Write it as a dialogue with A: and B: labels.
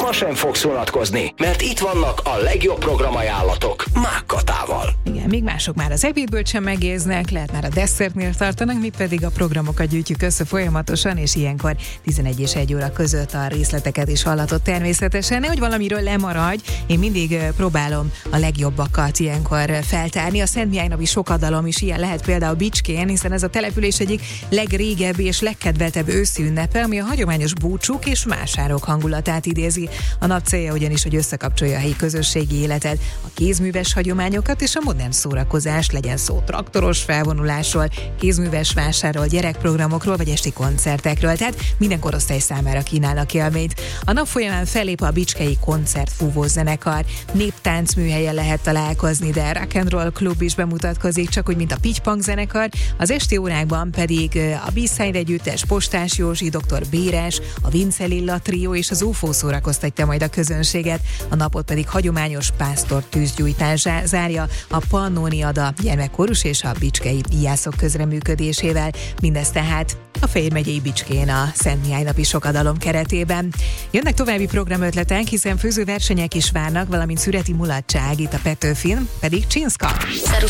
A: ma sem fogsz unatkozni, mert itt vannak a legjobb programajánlatok Mák Katával.
B: Igen, még mások már az ebédből sem megérznek, lehet már a desszertnél tartanak, mi pedig a programokat gyűjtjük össze folyamatosan, és ilyenkor 11 és 1 óra között a részleteket is hallatott természetesen. Nehogy valamiről lemaradj, én mindig próbálom a legjobbakat ilyenkor feltárni. A Szent Mihály napi sokadalom is ilyen lehet például Bicskén, hiszen ez a település egyik legrégebbi és legkedveltebb őszi ünnepe, ami a hagyományos búcsúk és vásárok hangulatát idézi. A nap célja ugyanis, hogy összekapcsolja a helyi közösségi életet, a kézműves hagyományokat és a modern szórakozást, legyen szó traktoros felvonulásról, kézműves vásárról, gyerekprogramokról vagy esti koncertekről, tehát minden korosztály számára kínálnak élményt. A nap folyamán fellép a bicskei koncertfúvó zenekar, néptánc műhelyen lehet találkozni, de rock and roll klub is bemutatkozik, csak úgy, mint a Pittypunk zenekar, az esti órákban pedig a B-Side együttes, Postás Józsi, Dr. Béres, a Vince Lilla trió és az UFO szórakoztatja majd a közönséget, a napot pedig hagyományos pásztor tűzgyújtás zárja a Pannóniada gyermekkórus és a bicskei íjászok közreműködésével, mindez tehát a Fejér megyei Bicskén a Szent Mihály napi sokadalom keretében. Jönnek további programötletek, hiszen főzőversenyek is várnak, valamint szüreti mulatság itt a Petőfin, pedig Csinszka.